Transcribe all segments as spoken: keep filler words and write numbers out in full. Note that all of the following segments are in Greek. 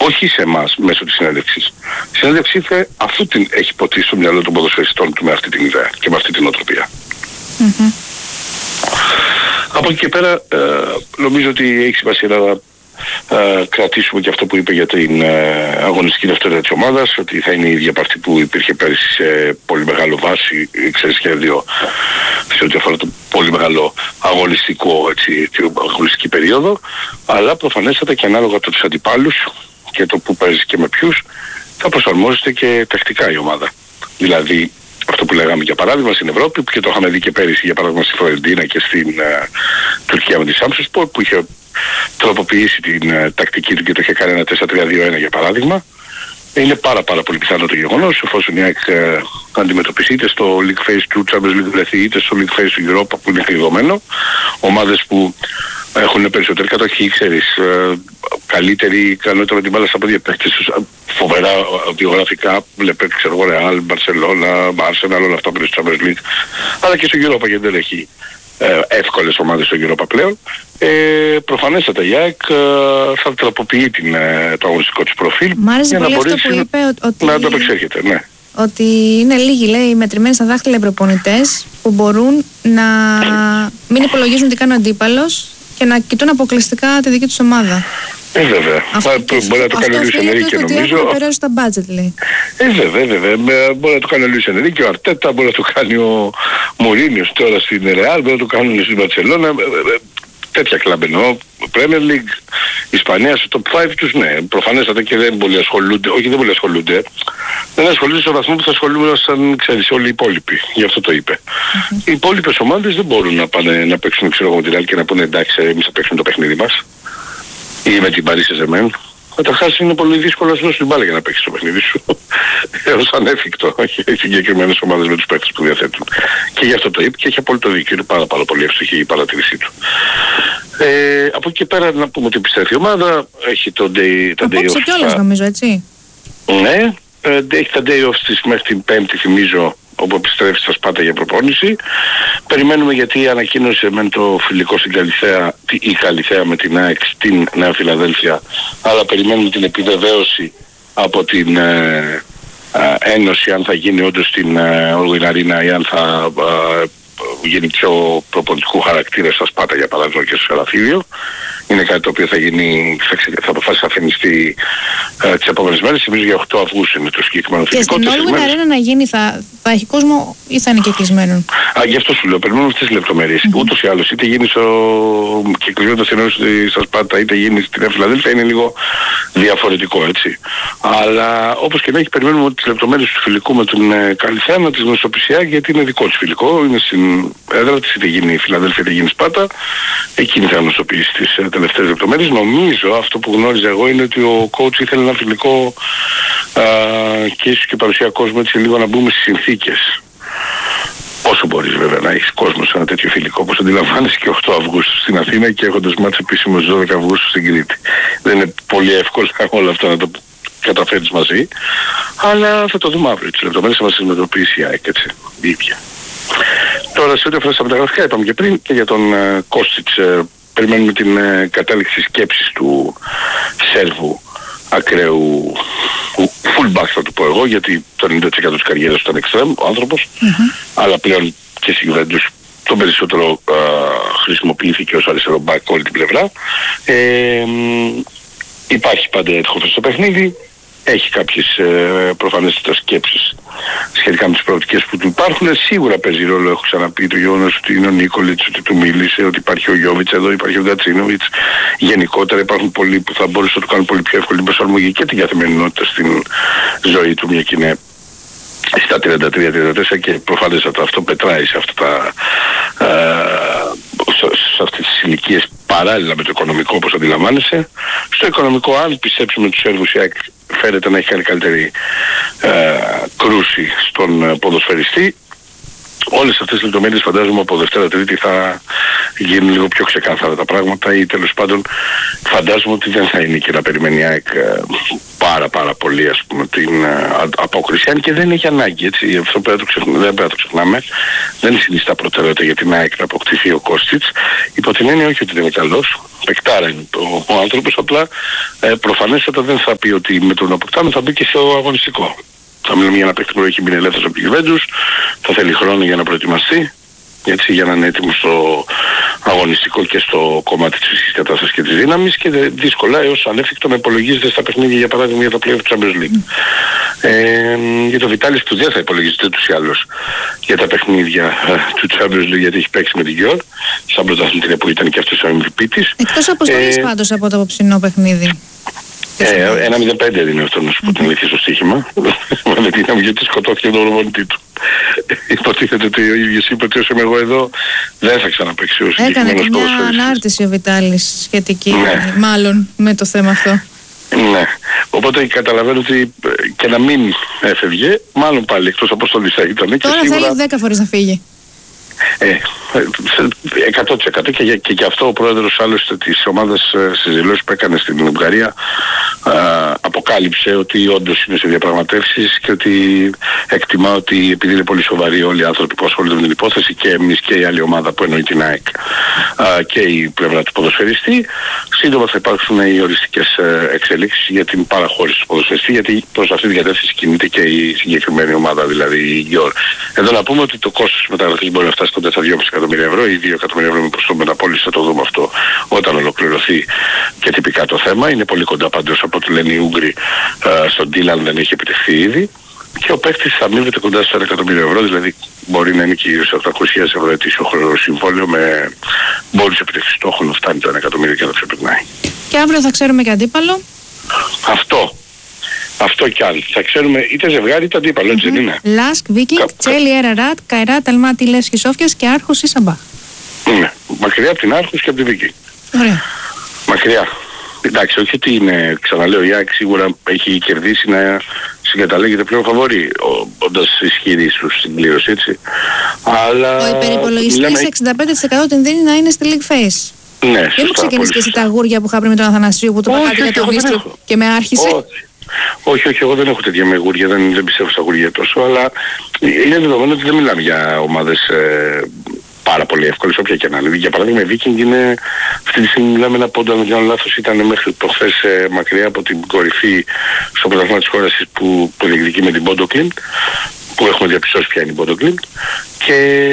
όχι σε εμάς μέσω της συνέντευξης. Η συνέντευξη ήρθε αφού την έχει ποτίσει στο μυαλό των ποδοσφαιριστών του με αυτή την ιδέα και με αυτή την οτροπία. Mm-hmm. Από εκεί και πέρα ε, νομίζω ότι έχει σημασία να Uh, κρατήσουμε και αυτό που είπε για την uh, αγωνιστική δευτερότητα της ομάδας, ότι θα είναι η ίδια από αυτή που υπήρχε πέρυσι σε πολύ μεγάλο βάση, ξέρεις, σχέδιο σε ό,τι αφορά το πολύ μεγάλο αγωνιστικό, έτσι, την αγωνιστική περίοδο, αλλά προφανέστατα και ανάλογα από τους αντιπάλους και το που παίζει και με ποιους θα προσαρμόζεται και τακτικά η ομάδα. Δηλαδή αυτό που λέγαμε για παράδειγμα στην Ευρώπη, που και το είχαμε δει και πέρυσι για παράδειγμα στη Φλωρεντίνα και στην uh, Τουρκία με τη Σάμσοσπορ, που είχε τροποποιήσει την uh, τακτική του και το είχε κάνει ένα τέσσερα τρία δύο ένα για παράδειγμα. Είναι πάρα πάρα πολύ πιθανό το γεγονός, εφόσον η ΑΕΚ uh, αντιμετωπίσει είτε στο League Phase του Champions League βρεθεί, είτε στο League Phase του Europa που είναι κλειδωμένο, ομάδες που έχουν περισσότερη κατοχή, ξέρεις, uh, καλύτερη ικανότητα την μπάλα στα πόδια, παίκτες φοβερά βιογραφικά, βλέπετε, ξέρω εγώ, Real, Barcelona, Arsenal, όλα αυτά που είναι στο Champions League, αλλά και στο Europa, γιατί δεν έχει ε, εύκολες ομάδες στο Europa πλέον. Ε, προφανέστατα η ΑΕΚ ε, θα τροποποιεί την, ε, το αγωνιστικό της προφίλ για να μπορέσει που είπε, ότι... να το απεξέρχεται, ναι. Ότι είναι λίγοι, λέει, μετρημένοι στα δάχτυλα οι προπονητές που μπορούν να μην υπολογίζουν τι κάνει ο αντίπαλος και να κοιτούν αποκλειστικά τη δική τους ομάδα. Ε, βέβαια. Αυτό, μπορεί να το κάνει ο Λουίς Ενρίκε, νομίζω. Αυτό στα budget, λέει. Ε, βέβαια, βέβαια. Μπορεί να το κάνει ο Λουίς Ενρίκε, ο Αρτέτα, μπορεί να το κάνει ο Μουρίνιος τώρα στην Ρεάλ, μπορεί να το κάνουν στην Μπαρσελόνα. Τέτοια κλαμπ εννοώ. Premier League, Ισπανία, στο top πέντε τους, ναι. Προφανέστατα και δεν πολύ ασχολούνται. Όχι, δεν πολύ ασχολούνται. Δεν ασχολούνται στο βαθμό που θα ασχολούνται, ξέρεις, όλοι οι υπόλοιποι. Γι' αυτό το είπε. Mm-hmm. Οι υπόλοιπες ομάδες δεν μπορούν να πάνε να παίξουν, ξέρω εγώ, με την άλλη και να πούνε εντάξει, εμείς θα παίξουμε το παιχνίδι μας. Ή με την Paris Saint-Germain. Καταρχάς είναι πολύ δύσκολο να σου δώσει την μπάλα για να παίξεις το παιχνίδι σου. Έως ανέφικτο. Έχει συγκεκριμένες ομάδες με τους παίκτες που διαθέτουν. Και γι' αυτό το είπε και έχει απόλυτο δίκιο. Είναι πάρα, πάρα πολύ εύστοχη η παρατήρησή του. Ε, από εκεί και πέρα να πούμε ότι επιστρέφει η ομάδα. Έχει το day, τα day off. Απόψε κιόλας νομίζω, έτσι. Ναι. Ε, έχει τα day off της μέχρι την Πέμπτη, θυμίζω, όπου επιστρέφει στα Σπάτα για προπόνηση. Περιμένουμε, γιατί ανακοίνωσε με το φιλικό στην Καλιθέα, η Καλιθέα με την ΑΕΚ στην Νέα Φιλαδέλφια, αλλά περιμένουμε την επιβεβαίωση από την ε, ε, Ένωση αν θα γίνει όντως στην ε, Οργιναρίνα ή αν θα ε, γίνει πιο προπονητικού χαρακτήρα στα Σπάτα, για παράδειγμα, και στο Σεραφίδιο. Είναι κάτι το οποίο θα γίνει, θα, θα αποφάσει να φαινιστεί ε, τις επόμενες μέρες. Θυμίζω για οκτώ Αυγούστου είναι το συγκεκριμένο φιλικό. Και στην Όλγουιν Αρένα να γίνει, θα, θα έχει κόσμο ή θα είναι και κλεισμένο? Α, γι' αυτό σου λέω, περιμένουμε αυτές τις λεπτομέρειες. Mm-hmm. Ούτως ή άλλως, είτε γίνει στο κυκλισμένο θηρόν στα Σπάτα, είτε γίνει στην Νέα Φιλαδέλφια, είναι λίγο διαφορετικό, έτσι. Αλλά όπως και να έχει, περιμένουμε τις λεπτομέρειες του φιλικού με τον ε, Καλιθέα να τις γνωστοποιήσει, γιατί είναι δικό της φιλικό, είναι στην έδρα της, είτε γίνει Φιλαδέλφια είτε γίνει Σπάτα. Εκείνη θα γνωστοποιήσει τις ε, τελευταίες λεπτομέρειες. Νομίζω αυτό που γνώριζα εγώ είναι ότι ο coach ήθελε ένα φιλικό α, και ίσως και παρουσία κόσμου, έτσι λίγο να μπούμε στις συνθήκες. Όσο μπορείς βέβαια να έχεις κόσμο σε ένα τέτοιο φιλικό, όπως αντιλαμβάνεσαι, και οκτώ Αυγούστου στην Αθήνα και έχοντας μάτς επίσημο στις δώδεκα Αυγούστου στην Κρήτη. Δεν είναι πολύ εύκολο όλα αυτά να το καταφέρεις μαζί, αλλά θα το δούμε αύριο. Τις λεπτομέρειες θα μας συνειδητοποιήσει η ΑΕΚ, έτσι, η ίδια. Τώρα σε ό,τι αφορά στα μεταγραφικά, είπαμε και πριν και για τον uh, Κώστιτς, uh, περιμένουμε την uh, κατάληξη σκέψης του Σέρβου ακραίου fullback, θα του πω εγώ, γιατί το ενενήντα τοις εκατό της καριέρας ήταν extreme ο άνθρωπος, mm-hmm. αλλά πλέον και στη Juventus το περισσότερο uh, χρησιμοποιήθηκε ως αριστερό back όλη την πλευρά. Ε, υπάρχει πάντα έτυχο στο παιχνίδι. Έχει κάποιες ε, προφανέστατες σκέψεις σχετικά με τις προοπτικές που του υπάρχουν. Σίγουρα παίζει ρόλο, έχω ξαναπεί, το γεγονός ότι είναι ο Νίκολιτς, ότι του μίλησε, ότι υπάρχει ο Γιώβιτς εδώ, υπάρχει ο Γκατσίνοβιτς. Γενικότερα υπάρχουν πολλοί που θα μπορούσαν να το κάνουν πολύ πιο εύκολη την προσαρμογή και την καθημερινότητα στην ζωή του, μια και είναι στα τριάντα τρία τριάντα τέσσερα, και προφανέστατα αυτό πετράει σε αυτά τα ε, σε αυτές τις ηλικίες παράλληλα με το οικονομικό, όπως αντιλαμβάνεσαι. Στο οικονομικό, αν πιστέψουμε τους Σέρβους, η ΑΕΚ φαίνεται να έχει κάνει καλύτερη ε, κρούση στον ποδοσφαιριστή. Όλες αυτές τις λεπτομέρειες φαντάζομαι από Δευτέρα Τρίτη θα γίνουν λίγο πιο ξεκάθαρα τα πράγματα, ή τέλος πάντων φαντάζομαι ότι δεν θα είναι και να περιμένει η ΑΕΚ πάρα πάρα πολύ, ας πούμε, την α, απόκριση, αν και δεν έχει ανάγκη, έτσι, αυτό πρέπει να το ξεχνάμε, δεν πρέπει να το ξεχνάμε, δεν συνιστά προτεραιότητα για την ΑΕΚ να αποκτηθεί ο Κόστιτς, υπό την έννοια όχι ότι δεν είναι καλός, παικτάρα είναι το, ο άνθρωπος, απλά ε, προφανέστατα δεν θα πει ότι με τον αποκτάμε θα μπει και στο αγωνιστικό. Θα μιλάμε για ένα παίκτη που έχει μείνει ελεύθερος από τη Juventus, θα θέλει χρόνο για να προετοιμαστεί, έτσι, για να είναι έτοιμο στο αγωνιστικό και στο κομμάτι της φυσικής κατάστασης και της δύναμης, και δύσκολα έως ανέφικτο να υπολογίζεται στα παιχνίδια, για παράδειγμα, για τα play-off του Champions League. Mm. Ε, για το Βιτάλης του δεν θα υπολογίζεται ούτως ή άλλως για τα παιχνίδια ε, του Champions League, γιατί έχει παίξει με την Γιόρ σαν πρωταθλήτρια που ήταν και αυτός ο εμ βι πι της. Εκτός αποστολής ε, πάντως από το απόψινό παιχνίδι. Ε, ένα μηδέν πέντε έδινε αυτό, να σου πω την αλήθεια, στο στοίχημα. Με την άμυνα, γιατί σκοτώθηκε τον προπονητή του. Υποτίθεται ότι ο ίδιος είπε ότι όσο είμαι εγώ εδώ δεν θα ξαναπαίξει ο συγκεκριμένος ποδοσφαιριστής. Έκανε μια ανάρτηση ο Βιτάλης σχετική, ναι, μάλλον με το θέμα αυτό. Ναι. Οπότε καταλαβαίνω ότι και να μην έφευγε, μάλλον πάλι εκτός αποστολής θα ήταν. Τώρα σίγουρα θέλει δέκα φορές να φύγει. Ε, εκατό τοις εκατό και, και, και αυτό ο πρόεδρος άλλωστε της ομάδας στις δηλώσεις που έκανε στην Ουγγαρία α, αποκάλυψε ότι όντως είναι σε διαπραγματεύσεις και ότι εκτιμά ότι επειδή είναι πολύ σοβαροί όλοι οι άνθρωποι που ασχολούνται με την υπόθεση, και εμείς και η άλλη ομάδα που εννοεί την ΑΕΚ α, και η πλευρά του ποδοσφαιριστή, σύντομα θα υπάρξουν οι οριστικές εξελίξεις για την παραχώρηση του ποδοσφαιριστή, γιατί προς αυτή την κατεύθυνση κινείται και η συγκεκριμένη ομάδα, δηλαδή η Γιόρ. Εδώ να πούμε ότι το κόστος μεταγραφής μπορεί να φτάσει κοντά στα δυόμισι εκατομμύρια ευρώ ή δύο εκατομμύρια ευρώ με προσθέτω μεταπόληση, θα το δούμε αυτό όταν ολοκληρωθεί και τυπικά το θέμα. Είναι πολύ κοντά πάντως από ό,τι λένε οι Ούγγροι στον deal, αν δεν έχει επιτευχθεί ήδη. Και ο παίκτης θα αμείβεται κοντά στα ένα εκατομμύριο ευρώ, δηλαδή μπορεί να είναι και γύρω στα οκτακόσιες χιλιάδες ευρώ ετήσιο χρόνο συμβόλαιο, με μπόνους επιτευχής στόχων να φτάνει το ένα εκατομμύριο και να ξεπερνάει. Και αύριο θα ξέρουμε και αντίπαλο. Αυτό. Αυτό κι αν. Θα ξέρουμε είτε ζευγάρι είτε αντίπαλο, έτσι δεν είναι. Λάσκ, Βίκινγκ, Τσέλι, Εραράτ, Καϊράτ, Αλμάτι, Λεύσκη Σόφιας και Άρχος ή Σαμπάχ. Ναι. Μακριά από την Άρχος και από τη Βίκινγκ. Ωραία. Μακριά. Εντάξει, όχι ότι είναι, ξαναλέω, η ΑΕΚ σίγουρα έχει κερδίσει να συγκαταλέγεται πλέον φαβορί, όντας ισχυρή στην κλήρωση, έτσι. Αλλά ο υπερυπολογιστής μιλάμε... εξήντα πέντε τοις εκατό την δίνει να είναι στη League Face. Ναι, δεν μου ξεκίνησε και εσύ τα αγούρια που είχα πριν με τον Αθανασίου που το παγάκι για τον Βίστρο και με άρχισε. Όχι. Όχι, όχι, εγώ δεν έχω τέτοια με γούρια, δεν, δεν πιστεύω στα γούρια τόσο, αλλά είναι δεδομένο ότι δεν μιλάμε για ομάδες ε, πάρα πολύ εύκολες, όποια και να είναι. Για παράδειγμα, η Viking είναι, αυτή τη στιγμή μιλάμε ένα πόντο, αν δεν κάνω λάθος, ήταν μέχρι προχθές ε, μακριά από την κορυφή στο πρωτάθλημα της χώρας που, που διεκδικεί με την Πόντοκλιν, που έχουμε διαπιστώσει ποια είναι η Πόντοκλιν, και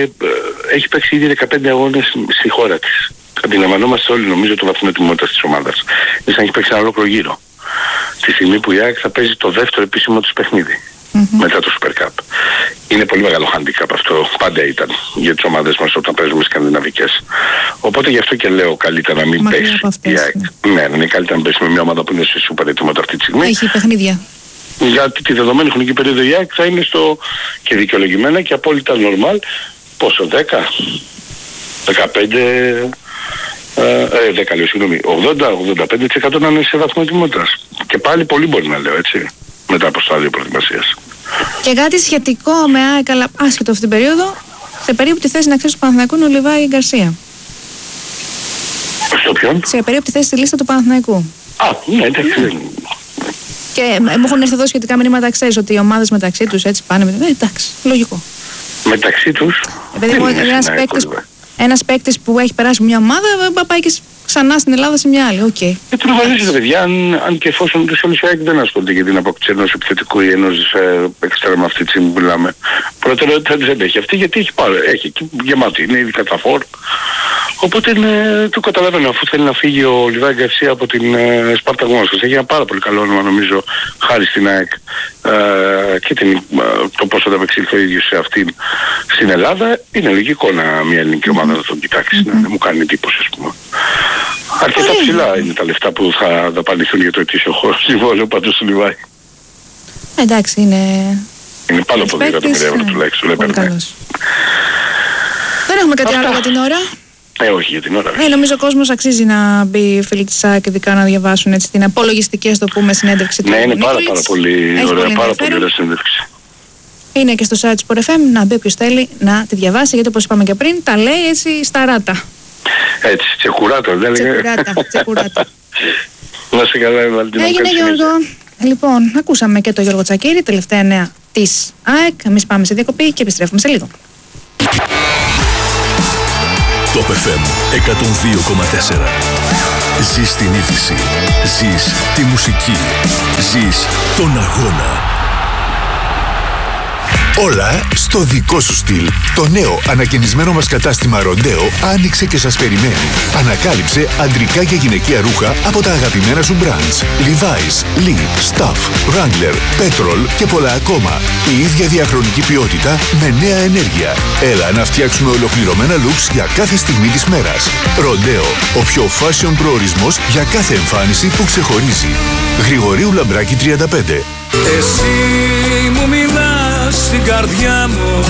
ε, έχει παίξει ήδη δεκαπέντε αγώνες στη χώρα της. Αντιλαμβανόμαστε όλοι, νομίζω, το βαθμό ετοιμότητας της ομάδας. Είναι σαν έχει παίξει ένα ολόκληρο γύρο. Τη στιγμή που η ΑΕΚ θα παίζει το δεύτερο επίσημο της παιχνίδι mm-hmm. μετά το Super Cup. Είναι πολύ μεγάλο handicap αυτό, πάντα ήταν για τις ομάδες μας όταν παίζουμε σκανδιναβικές. Οπότε γι' αυτό και λέω καλύτερα να μην Μακριά πέσει αυτές, η ΑΕΚ. Ναι, ναι, είναι καλύτερα να πέσει με μια ομάδα που είναι σε super ετοιμότητα αυτή τη στιγμή. Έχει παιχνίδια. Γιατί τη δεδομένη χρονική περίοδο η ΑΕΚ θα είναι στο και δικαιολογημένα και απόλυτα normal. Πόσο, δέκα, δεκαπέντε... Ε, δέκα λέω, συγγνώμη, ογδόντα με ογδόντα πέντε τοις εκατό να είναι σε βαθμό ετοιμότητας. Και πάλι πολύ μπορεί να λέω, έτσι, μετά από στάδιο προετοιμασίας. Και κάτι σχετικό με ΑΕΚ, αλλά άσχετο αυτή την περίοδο, σε περίπου τη θέση να ξέρει του Παναθηναϊκού είναι ο Λιβάη Γκαρσία. Στο ποιον? Σε περίπου τη θέση στη λίστα του Παναθηναϊκού. Α, ναι, εντάξει. Ναι. Και μου έχουν έρθει εδώ σχετικά μηνύματα, ξέρεις, ότι οι ομάδες μεταξύ τους έτσι πάνε με... Ε, εντάξει, λογικό. Μεταξύ τους? Επειδή ένας παίκτης... Ένας παίκτης που έχει περάσει μια ομάδα θα πάει και ξανά στην Ελλάδα σε μια άλλη. Οκ. Okay. Και τρομαζίζεται, παιδιά, αν, αν και εφόσον τους όλους οι ΑΕΚ δεν ασχολούνται για την απόκτηση ενός επιθετικού ή ενός ε, εξτρέμου αυτή τη στιγμή που μιλάμε. Προτεραιότητα δεν έχει αυτή, γιατί έχει πάρει, έχει γεμάτη, είναι ήδη καταφόρ. Οπότε είναι, το καταλαβαίνω, αφού θέλει να φύγει ο Λιβάη Γκαρσία από την ε, Σπάρτα Μόσχας. Έχει ένα πάρα πολύ καλό όνομα, νομίζω, χάρη στην ΑΕΚ ε, και την, ε, το πώς θα απεξήλθε ο ίδιος σε αυτήν στην Ελλάδα. Είναι λογικό να μια ελληνική ομάδα να τον κοιτάξει, mm-hmm. να μου κάνει εντύπωση, ας πούμε. Αρκετά ψηλά είναι τα λεφτά που θα δαπανηθούν για το ετήσιο χώρο συμβόλαιο πάντως του Λιβάη. Εντάξει, είναι... Είναι πάνω από δύο εκατομμύρια ευρώ τουλάχιστον. Πολύ καλός. Δεν έχουμε κάτι άλλο για την ώρα. Ε, όχι για την ώρα. Ε, νομίζω ο κόσμος αξίζει να μπει φίλοι της ΑΕΚ και ειδικά να διαβάσουν έτσι, την απολογιστική, ας το πούμε, συνέντευξη του. Ναι, είναι πάρα, πάρα πολύ Έχει ωραία, πολύ πάρα πολύ ωραία συνέντευξη. Είναι και στο site του Sport εφ εμ, να μπει όποιος θέλει να τη διαβάσει, γιατί όπως είπαμε και πριν, τα λέει έτσι στα ράτα. Έτσι, τσεκουράτα, δεν λέγε. Τσεκουράτα, τσεκουράτα. Να σε καλά, Βαλτίνα. Έγινε, Γιώργο. Λοιπόν, ακούσαμε και το Γιώργο Τσακίρη, τελευταία νέα της ΑΕΚ. Εμείς πάμε σε διακοπή και επιστρέφουμε σε λίγο. Top εφ εμ εκατόν δύο κόμμα τέσσερα. Ζεις την είδηση. Ζεις τη μουσική. Ζεις τον αγώνα. Όλα στο δικό σου στυλ. Το νέο ανακαινισμένο μας κατάστημα Ροντέο άνοιξε και σας περιμένει. Ανακάλυψε αντρικά και γυναικεία ρούχα από τα αγαπημένα σου brands. Levi's, Lee, Stuff, Wrangler, Petrol και πολλά ακόμα. Η ίδια διαχρονική ποιότητα με νέα ενέργεια. Έλα να φτιάξουμε ολοκληρωμένα looks για κάθε στιγμή της μέρας. Ροντέο, ο πιο fashion προορισμός για κάθε εμφάνιση που ξεχωρίζει. Γρηγορίου Λαμπράκη τριάντα πέντε. Εσύ μου μιλάς στην καρδιά μου.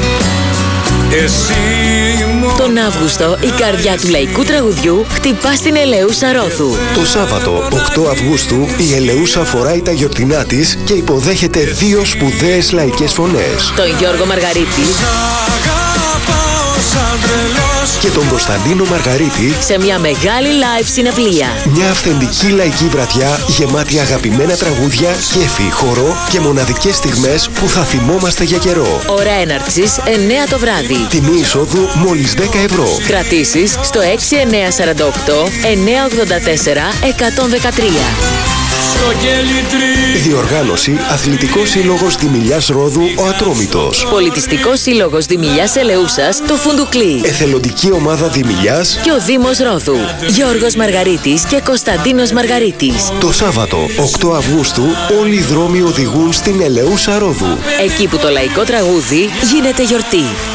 Εσύ μου... Τον Αύγουστο η καρδιά του λαϊκού τραγουδιού χτυπά στην Ελεούσα Ρόδου. Το Σάββατο οκτώ Αυγούστου η Ελεούσα φοράει τα γιορτινά της και υποδέχεται δύο σπουδαίες λαϊκές φωνές. Τον Γιώργο Μαργαρίτη και τον Κωνσταντίνο Μαργαρίτη σε μια μεγάλη live συναυλία. Μια αυθεντική λαϊκή βραδιά γεμάτη αγαπημένα τραγούδια, κέφι, χορό και μοναδικές στιγμές που θα θυμόμαστε για καιρό. Ώρα έναρξης εννέα το βράδυ. Τιμή εισόδου μόλις δέκα ευρώ. Κρατήσεις στο έξι εννέα τέσσερα οκτώ εννέα ογδόντα τέσσερα εκατόν δεκατρία. Διοργάνωση Αθλητικός Σύλλογος Δημηλιάς Ρόδου ο Ατρόμητος. Πολιτιστικός Σύλλογος Δημηλιάς Ελεούσας το Φουντουκλί. Εθελοντική Ομάδα Δημηλιάς και ο Δήμος Ρόδου. Γιώργος Μαργαρίτης και Κωνσταντίνος Μαργαρίτης. Το Σάββατο οκτώ Αυγούστου όλοι οι δρόμοι οδηγούν στην Ελεούσα Ρόδου. Εκεί που το λαϊκό τραγούδι γίνεται γιορτή.